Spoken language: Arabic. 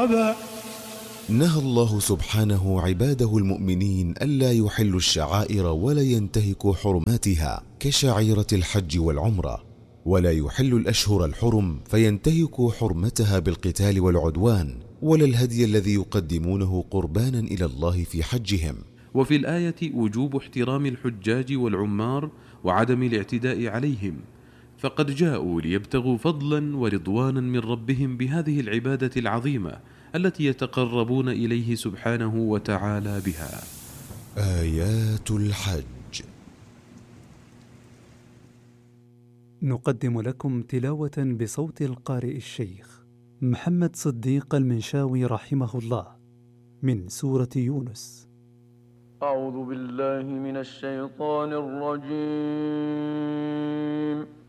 عقابا. نهى الله سبحانه عباده المؤمنين ألا يحلوا الشعائر ولا ينتهكوا حرماتها كشعيرة الحج والعمرة، ولا يحلوا الأشهر الحرم فينتهكوا حرمتها بالقتال والعدوان، ولا الهدي الذي يقدمونه قربانا إلى الله في حجهم. وفي الآية وجوب احترام الحجاج والعمار وعدم الاعتداء عليهم، فقد جاءوا ليبتغوا فضلا ورضوانا من ربهم بهذه العبادة العظيمة التي يتقربون إليه سبحانه وتعالى بها. آيات الحج. نقدم لكم تلاوة بصوت القارئ الشيخ محمد صديق المنشاوي رحمه الله من سورة يونس. أعوذ بالله من الشيطان الرجيم.